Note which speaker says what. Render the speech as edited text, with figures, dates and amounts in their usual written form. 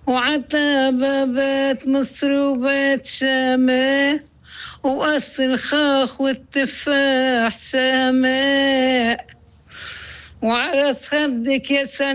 Speaker 1: وعتبابات مصر وبيت شامي، وقص الخاخ والتفاح سامي، وعرس خدك يا سنة